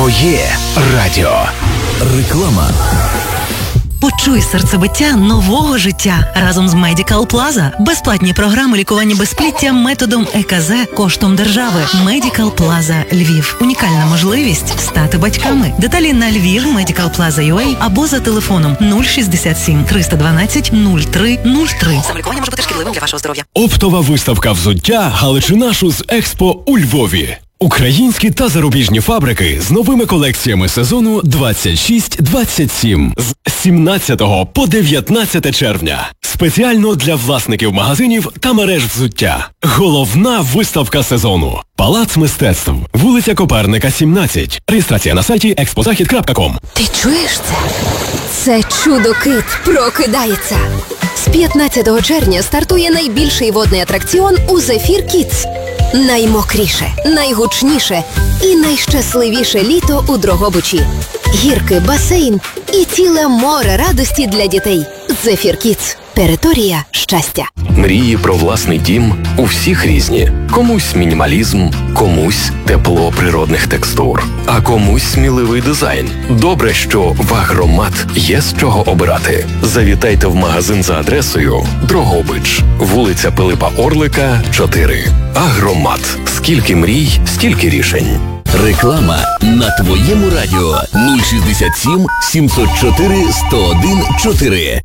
Твоє радіо. Реклама. Почуй серцебиття нового життя разом з Medical Plaza. Безплатні програми лікування безпліття методом ЕКЗ коштом держави. Medical Plaza Львів. Унікальна можливість стати батьками. Деталі на Львів Medical Plaza UA або за телефоном 067 312 03 03. Самолікування може бути шкідливим для вашого здоров'я. Оптова виставка взуття Галичина Шуз Експо у Львові. Українські та зарубіжні фабрики з новими колекціями сезону 26-27 з 17 по 19 червня. Спеціально для власників магазинів та мереж взуття. Головна виставка сезону. Палац мистецтв. Вулиця Коперника, 17. Реєстрація на сайті expozahid.com. Ти чуєш це? Це чудо-кит прокидається. З 15 червня стартує найбільший водний атракціон у Зефір Кідс. Наймокріше, найгучніше і найщасливіше літо у Дрогобичі. Гірки, басейн і ціле море радості для дітей. Зефір Кідс. Територія щастя. Мрії про власний дім у всіх різні. Комусь мінімалізм, комусь тепло природних текстур, а комусь сміливий дизайн. Добре, що в Агромат є з чого обирати. Завітайте в магазин за адресою Дрогобич, вулиця Пилипа Орлика, 4. Агромат. Скільки мрій, стільки рішень. Реклама на твоєму радіо 067 704 101 4.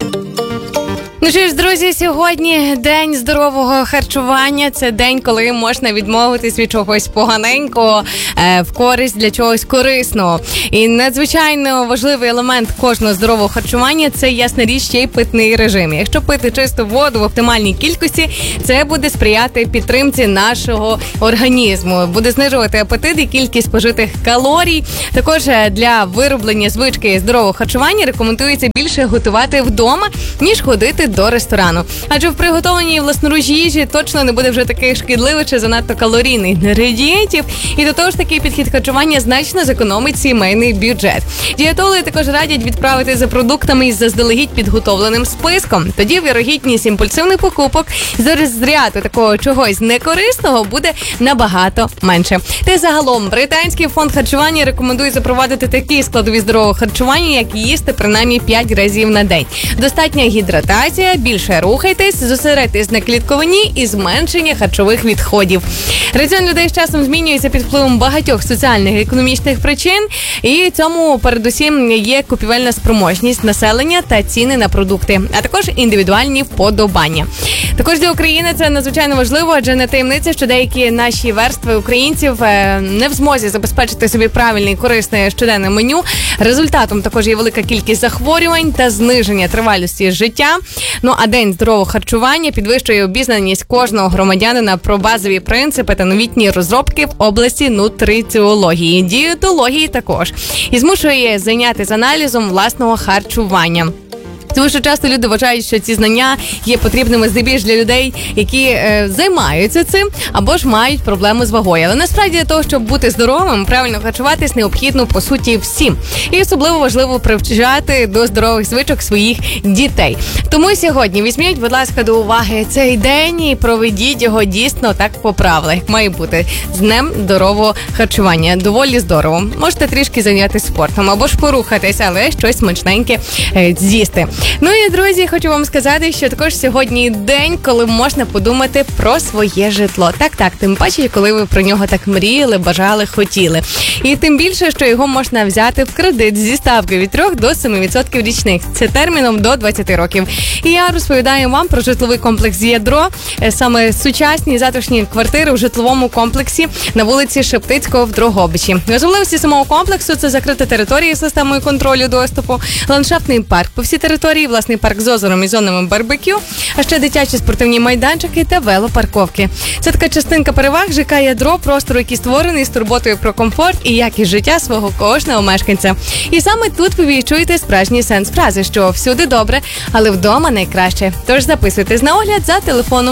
Ну що ж, друзі, сьогодні день здорового харчування. Це день, коли можна відмовитись від чогось поганенького в користь для чогось корисного. І надзвичайно важливий елемент кожного здорового харчування – це, ясна річ, ще й питний режим. Якщо пити чисту воду в оптимальній кількості, це буде сприяти підтримці нашого організму. Буде знижувати апетит і кількість спожитих калорій. Також для вироблення звички здорового харчування рекомендується більше готувати вдома, ніж ходити до ресторану. Адже в приготованій власноруч їжі точно не буде вже таких шкідливих чи занадто калорійних інгредієнтів. І до того ж, такий підхід харчування значно зекономить сімейний бюджет. Дієтологи також радять відправити за продуктами із заздалегідь підготовленим списком. Тоді вірогідність імпульсивних покупок з розряду такого чогось некорисного буде набагато менше. Та загалом, британський фонд харчування рекомендує запровадити такі складові здорового харчування, як їсти принаймні 5 разів на день. Достатня гідратація, більше рухайтесь, зосередьтесь на клітковині і зменшення харчових відходів. Раціон людей з часом змінюється під впливом багатьох соціальних і економічних причин, і цьому передусім є купівельна спроможність населення та ціни на продукти, а також індивідуальні вподобання. Також для України це надзвичайно важливо, адже не таємниця, що деякі наші верстви українців не в змозі забезпечити собі правильне і корисне щоденне меню. Результатом також є велика кількість захворювань та зниження тривалості життя. Ну а день здорового харчування підвищує обізнаність кожного громадянина про базові принципи та новітні розробки в області нутриціології, дієтології також. І змушує зайнятися аналізом власного харчування. Тому що часто люди вважають, що ці знання є потрібними здебільш для людей, які займаються цим або ж мають проблеми з вагою. Але насправді для того, щоб бути здоровим, правильно харчуватись необхідно, по суті, всім. І особливо важливо привчати до здорових звичок своїх дітей. Тому сьогодні візьміть, будь ласка, до уваги цей день і проведіть його дійсно так по правилах, як має бути. З днем здорового харчування. Доволі здорово. Можете трішки зайнятися спортом або ж порухатись, але щось смачненьке з'їсти. Ну і, друзі, хочу вам сказати, що також сьогодні день, коли можна подумати про своє житло. Так, тим паче, коли ви про нього так мріяли, бажали, хотіли. І тим більше, що його можна взяти в кредит зі ставкою від 3 до 7% річних. Це терміном до 20 років. І я розповідаю вам про житловий комплекс «Ядро». Саме сучасні затишні квартири в житловому комплексі на вулиці Шептицького в Дрогобичі. Особливості самого комплексу – це закрита територія з системою контролю доступу, ландшафтний парк по всій території, власний парк з озером і зонами барбекю, а ще дитячі спортивні майданчики та велопарковки. Це така частинка переваг ЖК «Ядро», простору, який створений з турботою про комфорт і якість життя свого кожного мешканця. І саме тут ви відчуєте справжній сенс фрази, що всюди добре, але вдома найкраще. Тож записуйтесь на огляд за телефоном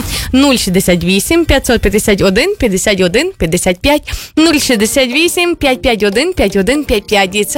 068 551 51 55, 068 551 5155.